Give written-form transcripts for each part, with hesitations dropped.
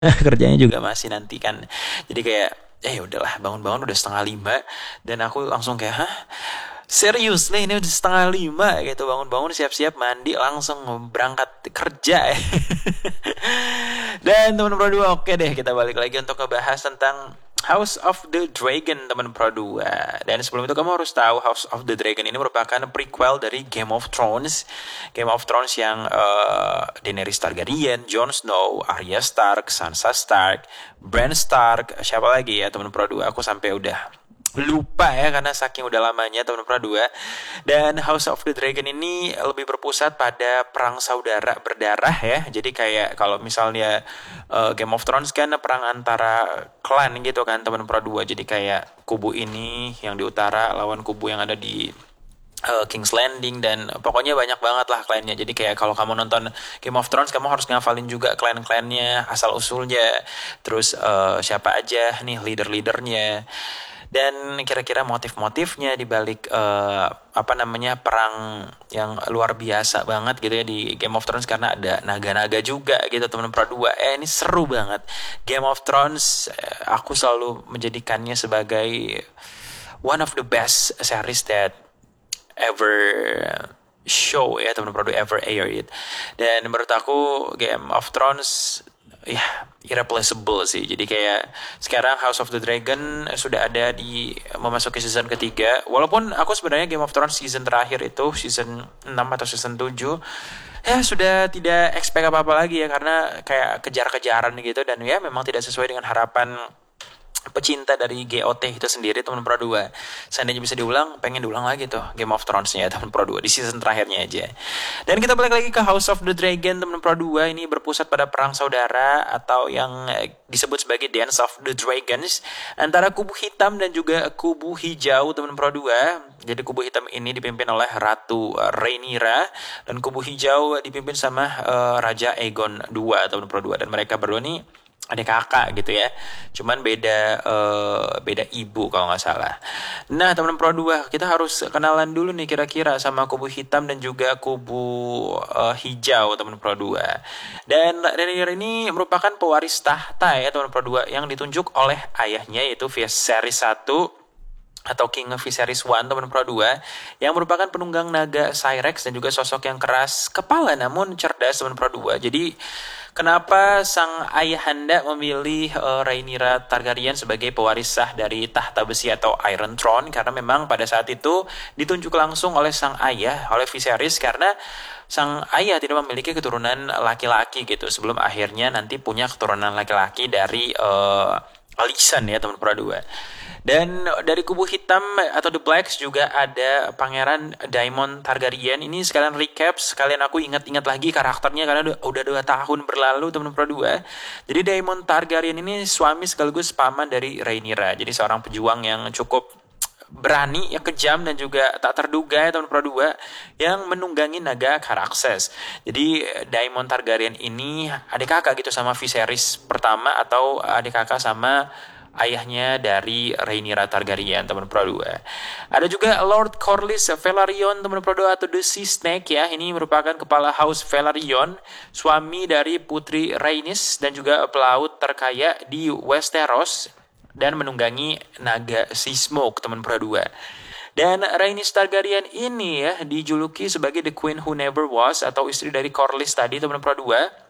kerjanya juga masih nanti kan. Jadi kayak ya udahlah, bangun-bangun udah 4:30 dan aku langsung kayak hah, serius nih ini udah 4:30 gitu, bangun-bangun siap-siap mandi langsung berangkat kerja ya. Dan teman Pro 2, oke deh, kita balik lagi untuk ngebahas tentang House of the Dragon, teman Pro 2. Dan sebelum itu kamu harus tahu House of the Dragon ini merupakan prequel dari Game of Thrones. Game of Thrones yang Daenerys Targaryen, Jon Snow, Arya Stark, Sansa Stark, Bran Stark, siapa lagi ya teman Pro 2? Aku sampai udah lupa ya karena saking udah lamanya teman Pro 2. Dan House of the Dragon ini lebih berpusat pada perang saudara berdarah ya. Jadi kayak kalau misalnya Game of Thrones kan perang antara klan gitu kan teman Pro 2. Jadi kayak kubu ini yang di utara lawan kubu yang ada di King's Landing, dan pokoknya banyak banget lah klannya. Jadi kayak kalau kamu nonton Game of Thrones kamu harus ngafalin juga klan-klannya, asal usulnya, terus siapa aja nih leader-leadernya, dan kira-kira motif-motifnya di balik apa namanya perang yang luar biasa banget gitu ya di Game of Thrones, karena ada naga-naga juga gitu teman Pro 2. Ini seru banget. Game of Thrones aku selalu menjadikannya sebagai one of the best series that ever show ya teman Pro 2, ever aired. Dan menurut aku Game of Thrones ya irreplaceable sih. Jadi kayak sekarang House of the Dragon sudah ada di memasuki season ketiga. Walaupun aku sebenarnya Game of Thrones season terakhir itu season 6 atau season 7 ya sudah tidak expect apa-apa lagi ya, karena kayak kejar-kejaran gitu, dan ya memang tidak sesuai dengan harapan pecinta dari GOT itu sendiri teman Pro 2. Seandainya bisa diulang, pengen diulang lagi tuh Game of Thrones-nya teman Pro 2 di season terakhirnya aja. Dan kita balik lagi ke House of the Dragon teman Pro 2. Ini berpusat pada perang saudara atau yang disebut sebagai Dance of the Dragons antara kubu hitam dan juga kubu hijau teman Pro 2. Jadi kubu hitam ini dipimpin oleh Ratu Rhaenyra dan kubu hijau dipimpin sama Raja Aegon II teman Pro 2, dan mereka berdua nih adik kakak gitu ya, cuman beda ibu kalau nggak salah. Nah teman Pro 2, kita harus kenalan dulu nih kira-kira sama kubu hitam dan juga kubu hijau teman Pro 2. Dan Rhaenyra ini merupakan pewaris tahta ya teman Pro 2 yang ditunjuk oleh ayahnya, yaitu Viserys 1 atau King Viserys I teman Pro 2, yang merupakan penunggang naga Syrax dan juga sosok yang keras kepala namun cerdas teman Pro 2. Jadi kenapa sang ayahanda memilih Rhaenyra Targaryen sebagai pewaris sah dari tahta besi atau Iron Throne? Karena memang pada saat itu ditunjuk langsung oleh sang ayah, oleh Viserys, karena sang ayah tidak memiliki keturunan laki-laki gitu, sebelum akhirnya nanti punya keturunan laki-laki dari Alicent ya teman Pro 2. Dan dari kubu hitam atau The Blacks juga ada Pangeran Daemon Targaryen. Ini sekalian recap, sekalian aku ingat-ingat lagi karakternya karena udah 2 tahun berlalu teman Pro 2. Jadi Daemon Targaryen ini suami sekaligus paman dari Rhaenyra. Jadi seorang pejuang yang cukup berani, yang kejam dan juga tak terduga ya teman Pro 2, yang menunggangi naga Caraxes. Jadi Daemon Targaryen ini adik kakak gitu sama Viserys pertama, atau adik kakak sama ayahnya dari Rhaenyra Targaryen teman Pro 2. Ada juga Lord Corlys Velaryon teman Pro 2 atau The Sea Snake ya. Ini merupakan kepala House Velaryon, suami dari Putri Rhaenys dan juga pelaut terkaya di Westeros, dan menunggangi naga Sea Smoke teman Pro 2. Dan Rhaenys Targaryen ini ya dijuluki sebagai The Queen Who Never Was, atau istri dari Corlys tadi teman Pro 2.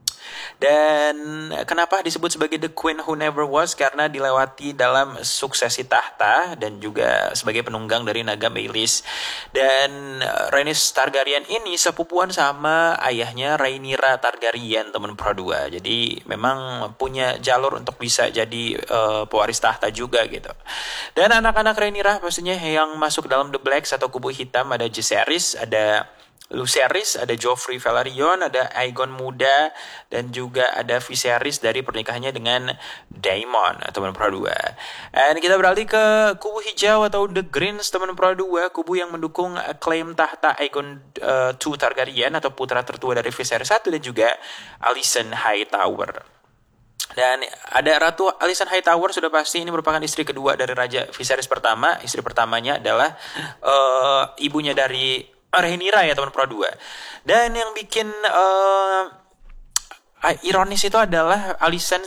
Dan kenapa disebut sebagai The Queen Who Never Was? Karena dilewati dalam suksesi tahta dan juga sebagai penunggang dari naga Meleys. Dan Rhaenys Targaryen ini sepupuan sama ayahnya Rhaenyra Targaryen teman Pro 2. Jadi memang punya jalur untuk bisa jadi pewaris tahta juga gitu. Dan anak-anak Rhaenyra pastinya yang masuk dalam The Blacks atau kubu hitam ada Jaehaerys, ada Lucerys, ada Joffrey Velaryon, ada Aegon Muda, dan juga ada Viserys dari pernikahannya dengan Daemon, teman Pro 2. Dan kita beralih ke kubu hijau atau The Greens, teman Pro 2, kubu yang mendukung klaim tahta Aegon II Targaryen atau putra tertua dari Viserys 1 dan juga Alicent Hightower. Dan ada Ratu Alicent Hightower sudah pasti, ini merupakan istri kedua dari Raja Viserys pertama. Istri pertamanya adalah ibunya dari Rhaenyra ya teman Pro 2. Dan yang bikin Ironis itu adalah Alicent